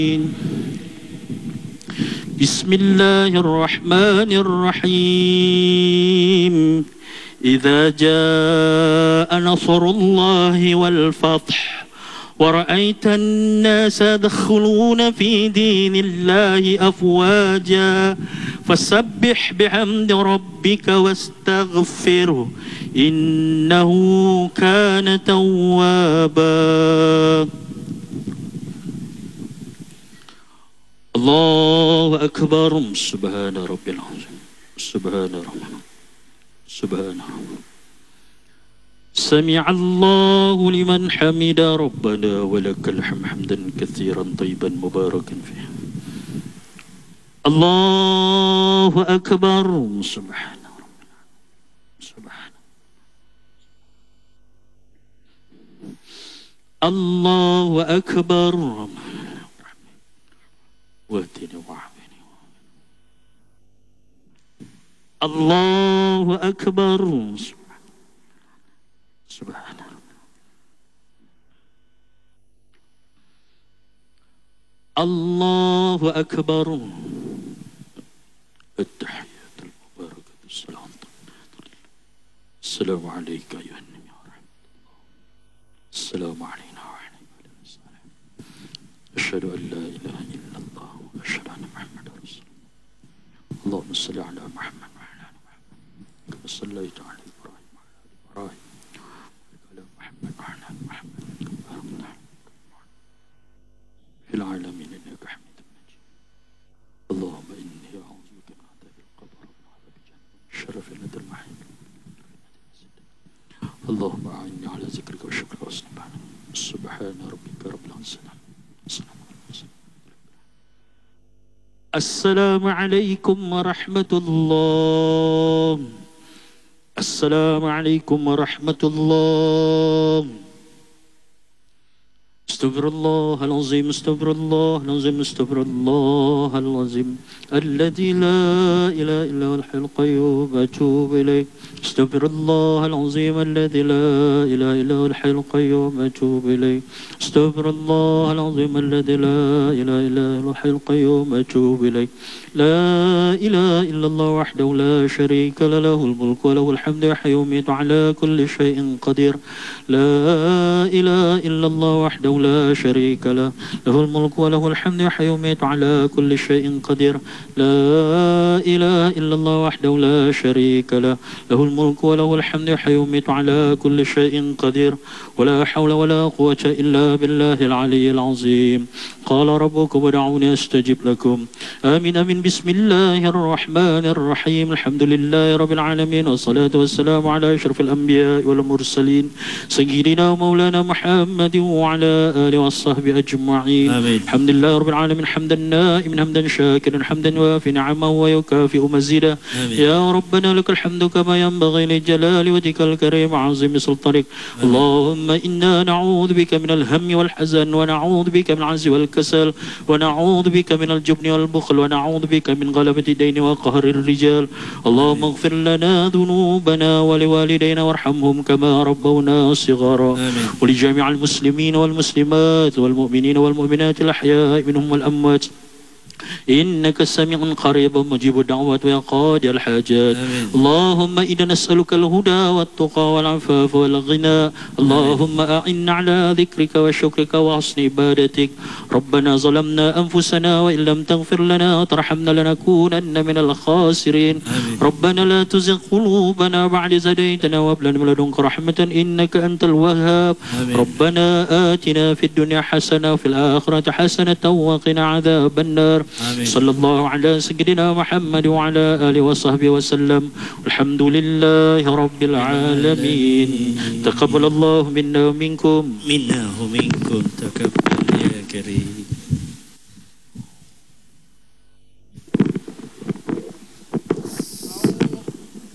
بسم الله الرحمن الرحيم إذا جاء نصر الله والفتح ورأيت الناس يدخلون في دين الله أفواجا فسبح بحمد ربك واستغفره إنه كان توابا. الله أكبر. سبحان ربي العظيم. سبحان ربي. سبحان ربي. سمع الله لمن حمد ربنا ولك الحمد حمدا كثيرا طيبا مباركا فيه. الله أكبر. سبحان ربي. سبحان الله أكبر. واهدني وعافني. الله أكبر. سبحان الله أكبر. التحيات المباركة السلام. السلام عليك أيها النبي ورحمة الله. السلام علينا وعلى آله وصحبه. أشهد أن لا إله إلا الله وأشهد أن محمدا رسول الله. اللهم صل على محمد وعلى آل محمد كما صليت على إبراهيم وعلى آل إبراهيم وعلى آل محمد في العالمين إنك حميد مجيد. اللهم إني أعوذ بك من عذاب القبر ومن عذاب جهنم ومن شر فتنة المحيا. اللهم أعني على ذكرك وشكرك وحسن عبادتك. سبحان ربك رب العزة عما يصفون. السلام عليكم ورحمة الله. السلام عليكم ورحمة الله. استغفر الله العظيم. استغفر الله العظيم. استغفر الله العظيم الذي لا إله إلا هو الحي القيوم أتوب إليه. استغفر الله العظيم الذي لا إله إلا هو الحي القيوم أتوب إليه. استغفر الله العظيم الذي لا إله إلا هو الحي القيوم أتوب إليه. لا إله إلا الله وحده لا شريك له له الملك وله الحمد يحيي ويميت على كل شيء قدير. لا إله إلا الله وحده لا شريك له له الملك وله الحمد يحيي ويميت على كل شيء قدير. لا إله إلا الله وحده لا شريك له له الملك وله الحمد يحيي ويميت على كل شيء قدير. ولا حول ولا قوة إلا بالله العلي العظيم. قال ربكم ادعوني أستجب لكم. آمين آمين. بسم الله الرحمن الرحيم. الحمد لله رب العالمين والصلاة والسلام على أشرف الأنبياء والمرسلين سيدنا ومولانا محمد وعلى آله وصحبه أجمعين. آمين. الحمد لله رب العالمين حمدا نائما حمدا شاكرا حمدا وافي نعما ويكافئ مزيدا. يا ربنا لك الحمد كما ينبغي لجلال وجهك الكريم وعظيم سلطانك. اللهم إنا نعوذ بك من الهم والحزن ونعوذ بك من العجز والكسل ونعوذ بك من الجبن والبخل ونعوذ بك من غلبة الدين وقهر الرجال. اللهم اغفر لنا ذنوبنا ولوالدينا وارحمهم كما ربونا صغارا. ولجميع المسلمين والمسلمات والمؤمنين والمؤمنات الأحياء منهم والأموات إنك سميع قريب مجيب الدعوات ويا قاضي الحاجات. اللهم إنا نسألك الهدى والتقى والعفاف والغنى. اللهم أعنا على ذكرك وشكرك وحسن عبادتك. ربنا ظلمنا أنفسنا وإن لم تغفر لنا وترحمنا لنكونن من الخاسرين. ربنا لا تزغ قلوبنا بعد إذ هديتنا وهب لنا من لدنك رحمة إنك أنت الوهاب. ربنا آتنا في الدنيا حسنة وفي الآخرة حسنة وقنا عذاب النار. صلى الله على سيدنا محمد وعلى آله وصحبه وسلم. الحمد لله رب العالمين. تقبل الله منا ومنكم. منا ومنكم تقبل يا كريم.